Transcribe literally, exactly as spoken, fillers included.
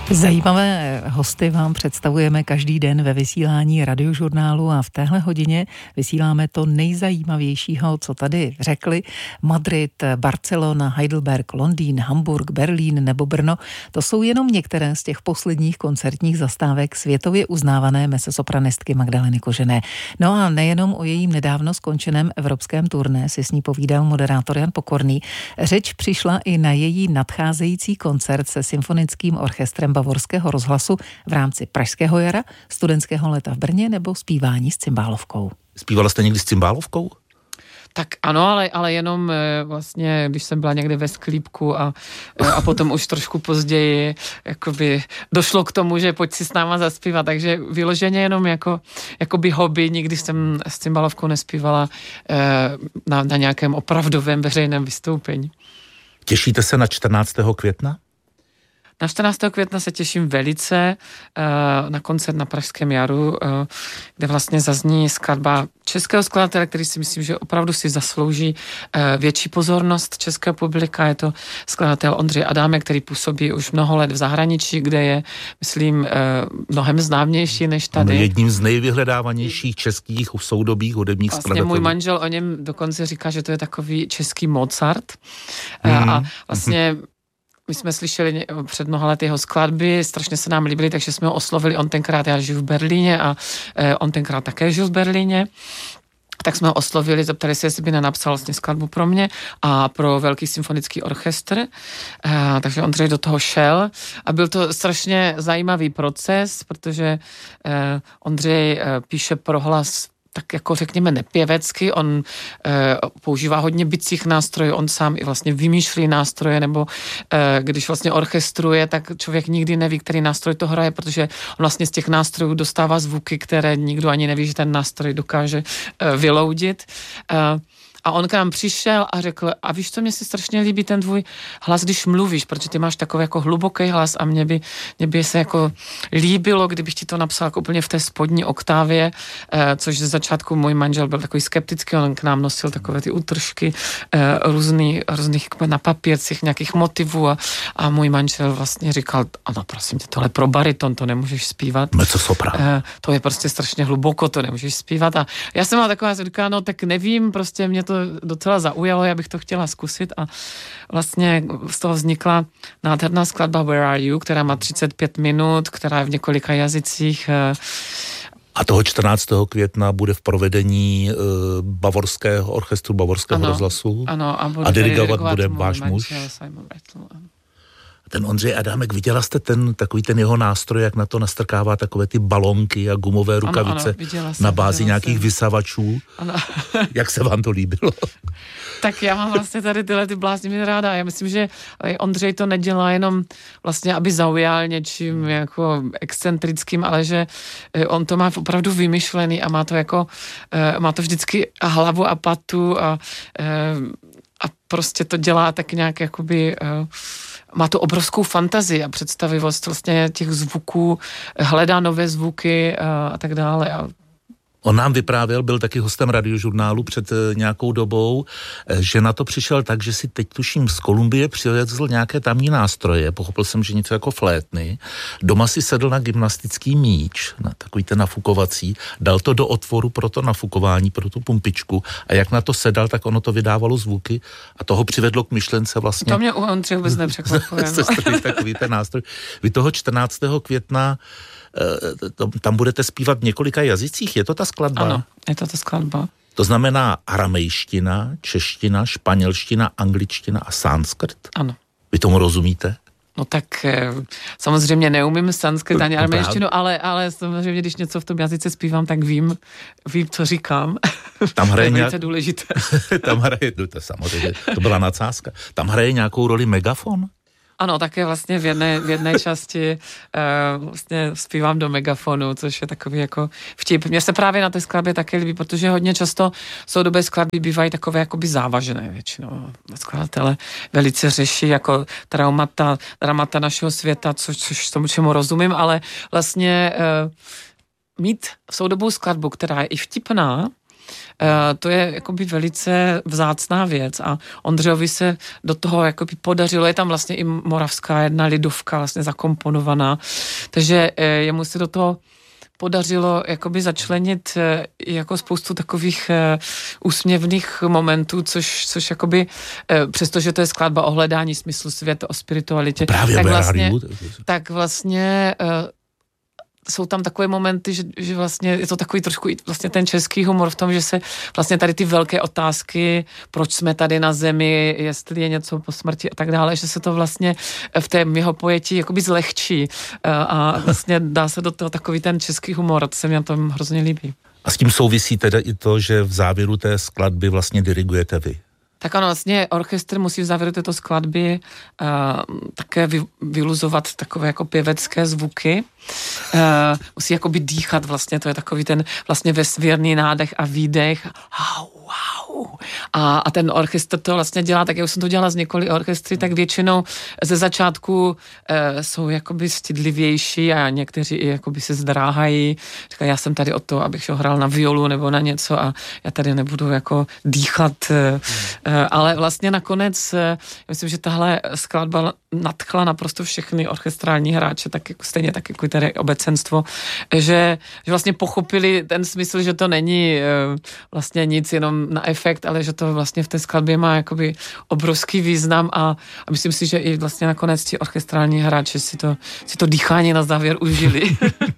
Zajímavé hosty vám představujeme každý den ve vysílání Radiožurnálu a v téhle hodině vysíláme to nejzajímavějšího, co tady řekli. Madrid, Barcelona, Heidelberg, Londýn, Hamburg, Berlín nebo Brno. To jsou jenom některé z těch posledních koncertních zastávek světově uznávané mezosopranistky Magdaleny Kožené. No a nejenom o jejím nedávno skončeném evropském turné si s ní povídal moderátor Jan Pokorný. Řeč přišla i na její nadcházející koncert se symfonickým orchestrem Bavorského rozhlasu v rámci Pražského jara, studentského léta v Brně nebo zpívání s cymbálovkou. Zpívala jste někdy s cymbálovkou? Tak ano, ale, ale jenom vlastně, když jsem byla někde ve sklípku a, a potom už trošku později jakoby došlo k tomu, že pojď si s náma zaspívat, takže vyloženě jenom jako jakoby hobby, nikdy jsem s cymbálovkou nespívala na, na nějakém opravdovém veřejném vystoupení. Těšíte se na čtrnáctého května? Na čtrnáctého května se těším velice na koncert na Pražském jaru, kde vlastně zazní skladba českého skladatele, který si myslím, že opravdu si zaslouží větší pozornost českého publika. Je to skladatel Ondřej Adámek, který působí už mnoho let v zahraničí, kde je, myslím, mnohem známější než tady. Ano, jedním z nejvyhledávanějších českých soudobých hudebních vlastně skladatelů. Můj manžel o něm dokonce říká, že to je takový český Mozart. Hmm. A vlastně my jsme slyšeli před mnoha lety jeho skladby, strašně se nám líbily, takže jsme ho oslovili, on tenkrát, já žiju v Berlíně a on tenkrát také žil v Berlíně. Tak jsme ho oslovili, zeptali se, jestli by nenapsal vlastně skladbu pro mě a pro Velký symfonický orchestr. E, takže Ondřej do toho šel a byl to strašně zajímavý proces, protože e, Ondřej e, píše pro hlas tak jako řekněme nepěvecky, on e, používá hodně bicích nástrojů, on sám i vlastně vymýšlí nástroje, nebo e, když vlastně orchestruje, tak člověk nikdy neví, který nástroj to hraje, protože on vlastně z těch nástrojů dostává zvuky, které nikdo ani neví, že ten nástroj dokáže e, vyloudit. E, A on k nám přišel a řekl, a víš co, mně se strašně líbí ten tvůj hlas, když mluvíš, protože ty máš takový jako hluboký hlas a mně by, mě by se jako líbilo, kdybych ti to napsal jako úplně v té spodní oktávě, eh, což ze začátku můj manžel byl takový skeptický, on k nám nosil takové ty útržky eh, různý, různých na papírcích nějakých motivů a, a můj manžel vlastně říkal, ano, prosím tě, tohle pro bariton, to nemůžeš zpívat. Mezzosopran. Eh, to je prostě strašně hluboko, to nemůžeš zpívat a já jsem byla taková, říkala, no tak nevím, prostě mě to docela zaujalo, já bych to chtěla zkusit a vlastně z toho vznikla nádherná skladba Where Are You, která má třicet pět minut, která je v několika jazycích. A toho čtrnáctého května bude v provedení uh, Bavorského orchestru Bavorského ano, rozhlasu ano, a, a dirigovat bude váš muž. Ten Ondřej Adámek, viděla jste ten takový ten jeho nástroj, jak na to nastrkává takové ty balonky a gumové rukavice ano, ano, jsem, na bázi nějakých jsem. vysavačů. Ano. Jak se vám to líbilo? Tak já mám vlastně tady tyhle ty blázny ráda. Já myslím, že Ondřej to nedělá jenom vlastně, aby zaujal něčím jako excentrickým, ale že on to má opravdu vymyšlený a má to jako, má to vždycky hlavu a patu a, a prostě to dělá tak nějak jakoby má tu obrovskou fantazii a představivost vlastně těch zvuků, hledá nové zvuky a, a tak dále. A on nám vyprávěl, byl taky hostem Radiožurnálu před nějakou dobou, že na to přišel tak, že si teď tuším z Kolumbie přivezl nějaké tamní nástroje, pochopil jsem, že něco jako flétny, doma si sedl na gymnastický míč, na takový ten nafukovací, dal to do otvoru pro to nafukování, pro tu pumpičku a jak na to sedal, tak ono to vydávalo zvuky a toho přivedlo k myšlence vlastně. To mě u Ondřeje vůbec nepřekvapuje. No. Takový ten nástroj. Vy toho čtrnáctého května tam budete zpívat v několika jazycích, je to ta skladba? Ano, je to ta skladba. To znamená aramejština, čeština, španělština, angličtina a sanskrt? Ano. Vy tomu rozumíte? No tak samozřejmě neumím sanskrt ani aramejštinu, ale, ale samozřejmě, když něco v tom jazyce zpívám, tak vím, vím, co říkám. Tam hraje to je nějak... důležité. Tam hraje, no to samozřejmě, to byla nadsázka. Tam hraje nějakou roli megafon? Ano, také vlastně v jedné, v jedné části uh, vlastně zpívám do megafonu, což je takový jako vtip. Mně se právě na té skladbě také líbí, protože hodně často soudobé skladby bývají takové jakoby závažné většinou. Skladatele velice řeší jako traumata, dramata našeho světa, což, což tomu čemu rozumím, ale vlastně uh, mít soudobou skladbu, která je i vtipná, to je jakoby velice vzácná věc a Ondřejovi se do toho jakoby podařilo, je tam vlastně i moravská jedna lidovka vlastně zakomponovaná, takže jemu se do toho podařilo jakoby začlenit jako spoustu takových úsměvných momentů, což, což jakoby, přestože to je skladba o hledání smyslu světa, o spiritualitě, Právě tak vlastně, rádiu. tak vlastně jsou tam takové momenty, že, že vlastně je to takový trošku vlastně ten český humor v tom, že se vlastně tady ty velké otázky, proč jsme tady na zemi, jestli je něco po smrti a tak dále, že se to vlastně v té jeho pojetí jakoby zlehčí a vlastně dá se do toho takový ten český humor, a to se mi na tom hrozně líbí. A s tím souvisí teda i to, že v závěru té skladby vlastně dirigujete vy. Tak ano, vlastně orchestr musí v závěru této skladby uh, také vy, vyluzovat takové jako pěvecké zvuky. Uh, musí jakoby dýchat vlastně, to je takový ten vlastně vesmírný nádech a výdech. Wow, wow. A, a ten orchestr to vlastně dělá, tak jak jsem to dělala z několika orchestry, tak většinou ze začátku uh, jsou jakoby stydlivější a někteří i jakoby se zdráhají. Říkají, já jsem tady o to, abych šel hrál na violu nebo na něco a já tady nebudu jako dýchat. Uh, ale vlastně nakonec, já myslím, že tahle skladba nadchla naprosto všechny orchestrální hráče, tak jako stejně tak jako tady obecenstvo, že, že vlastně pochopili ten smysl, že to není vlastně nic jenom na efekt, ale že to vlastně v té skladbě má jakoby obrovský význam a, a myslím si, že i vlastně nakonec ti orchestrální hráči si to, si to dýchání na závěr užili.